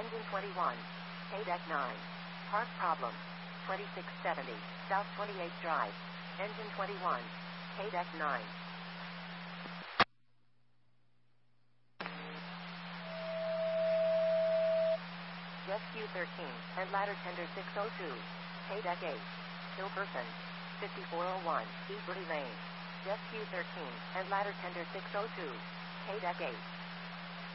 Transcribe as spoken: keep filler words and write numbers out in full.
Engine twenty-one. K-Deck nine. Park problem. twenty-six seventy, South twenty-eighth Drive. Engine twenty-one. K-Deck nine. Rescue thirteen, and ladder tender six oh two. K-Deck eight. Kill person. fifty-four oh one, Ebury Lane. Rescue thirteen, and ladder tender six oh two. K-Deck eight.